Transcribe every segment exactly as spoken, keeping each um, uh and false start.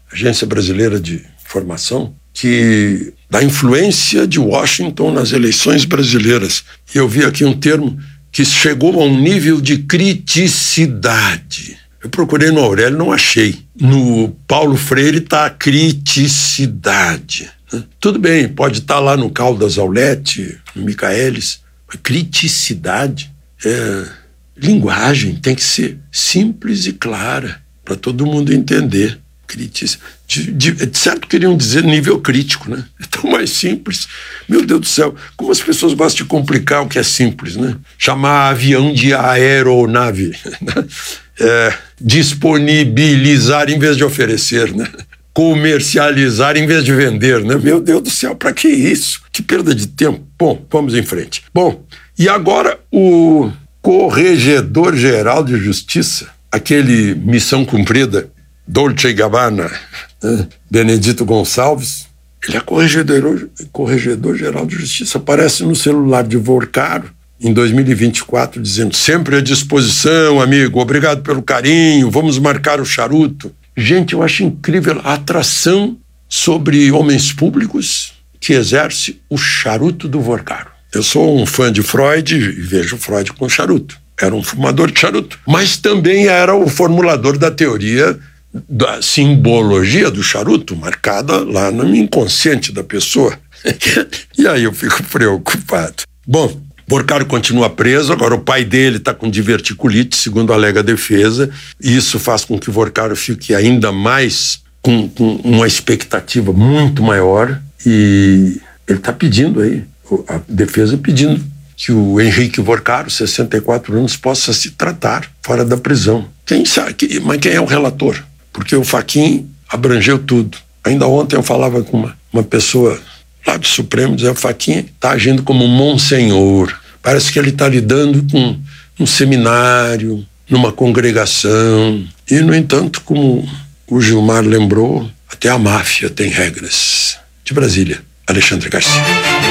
Agência Brasileira de Informação, que da influência de Washington nas eleições brasileiras. E eu vi aqui um termo que chegou a um nível de criticidade. Eu procurei no Aurélio, não achei. No Paulo Freire está a criticidade. Tudo bem, pode estar lá no Caldas Aulete, no Michaelis, mas criticidade, é, linguagem tem que ser simples e clara, para todo mundo entender. Critis, de, de, de certo queriam dizer nível crítico, né? É tão mais simples. Meu Deus do céu, como as pessoas gostam de complicar o que é simples, né? Chamar avião de aeronave, né? É, disponibilizar em vez de oferecer, né? Comercializar em vez de vender, né? Meu Deus do céu, para que isso? Que perda de tempo. Bom, vamos em frente. Bom, e agora o Corregedor-Geral de Justiça, aquele missão cumprida, Dolce e Gabbana, né? Benedito Gonçalves, ele é corregedor, corregedor-geral de Justiça, aparece no celular de Vorcaro, em dois mil e vinte e quatro, dizendo: sempre à disposição, amigo, obrigado pelo carinho, vamos marcar o charuto. Gente, eu acho incrível a atração sobre homens públicos que exerce o charuto do Vorcaro. Eu sou um fã de Freud e vejo Freud com charuto. Era um fumador de charuto, mas também era o formulador da teoria da simbologia do charuto, marcada lá no inconsciente da pessoa. E aí eu fico preocupado. Bom, Vorcaro continua preso, agora o pai dele está com diverticulite, segundo alega a defesa, e isso faz com que o Vorcaro fique ainda mais com, com uma expectativa muito maior, e ele está pedindo aí, a defesa pedindo que o Henrique Vorcaro, sessenta e quatro anos, possa se tratar fora da prisão. Quem sabe, mas quem é o relator? Porque o Fachin abrangeu tudo. Ainda ontem eu falava com uma, uma pessoa lá do Supremo, dizendo: o Fachin está agindo como um monsenhor. Parece que ele está lidando com um seminário, numa congregação. E, no entanto, como o Gilmar lembrou, até a máfia tem regras. De Brasília, Alexandre Garcia.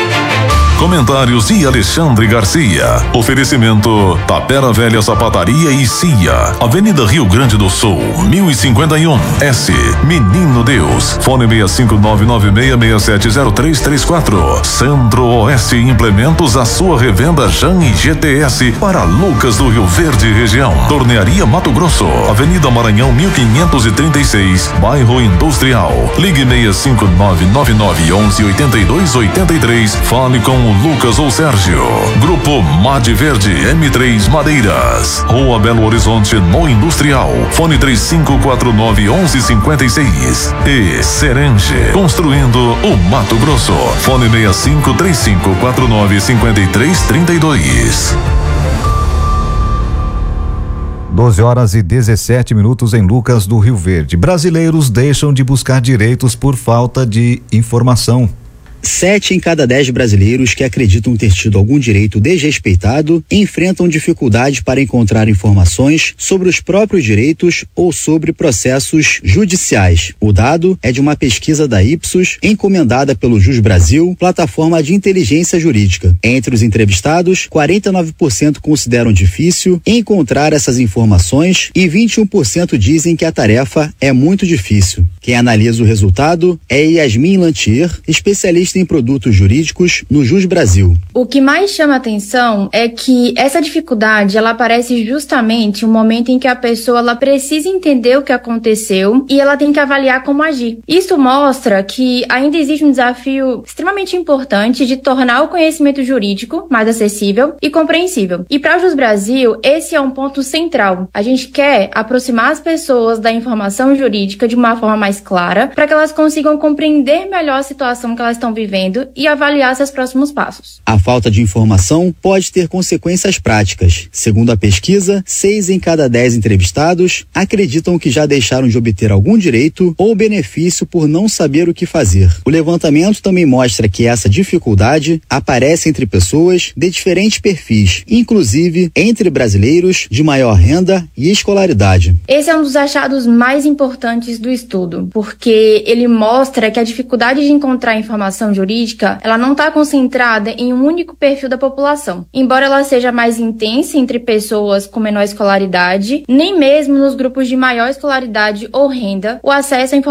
Comentários de Alexandre Garcia. Oferecimento Tapera Velha Sapataria e Cia, Avenida Rio Grande do Sul, mil e cinquenta e um, S. Menino Deus. Fone seis cinco nove nove seis seis sete zero três três quatro. Centro-Oeste Implementos, a sua revenda Jan e G T S para Lucas do Rio Verde região. Tornearia Mato Grosso, Avenida Maranhão mil quinhentos e trinta e seis, Bairro Industrial. Ligue seis cinco nove nove nove onze oitenta e dois oitenta e três. Fale com Lucas ou Sérgio. Grupo Made Verde M três Madeiras, Rua Belo Horizonte no Industrial. Fone três cinco quatro nove onze cinquenta e seis. E Serenge, construindo o Mato Grosso. Fone seis cinco três cinco quatro nove cinco três três dois. doze horas e dezessete minutos em Lucas do Rio Verde. Brasileiros deixam de buscar direitos por falta de informação. Sete em cada dez brasileiros que acreditam ter tido algum direito desrespeitado enfrentam dificuldades para encontrar informações sobre os próprios direitos ou sobre processos judiciais. O dado é de uma pesquisa da Ipsos, encomendada pelo Jus Brasil, plataforma de inteligência jurídica. Entre os entrevistados, quarenta e nove por cento consideram difícil encontrar essas informações e vinte e um por cento dizem que a tarefa é muito difícil. Quem analisa o resultado é Yasmin Lantier, especialista em produtos jurídicos no Jus Brasil. O que mais chama atenção é que essa dificuldade, ela aparece justamente no momento em que a pessoa ela precisa entender o que aconteceu e ela tem que avaliar como agir. Isso mostra que ainda existe um desafio extremamente importante de tornar o conhecimento jurídico mais acessível e compreensível. E para o Jus Brasil, esse é um ponto central. A gente quer aproximar as pessoas da informação jurídica de uma forma mais clara, para que elas consigam compreender melhor a situação que elas estão vivendo e avaliar seus próximos passos. A falta de informação pode ter consequências práticas. Segundo a pesquisa, seis em cada dez entrevistados acreditam que já deixaram de obter algum direito ou benefício por não saber o que fazer. O levantamento também mostra que essa dificuldade aparece entre pessoas de diferentes perfis, inclusive entre brasileiros de maior renda e escolaridade. Esse é um dos achados mais importantes do estudo, porque ele mostra que a dificuldade de encontrar informação jurídica, ela não está concentrada em um único perfil da população. Embora ela seja mais intensa entre pessoas com menor escolaridade, nem mesmo nos grupos de maior escolaridade ou renda, o acesso à informação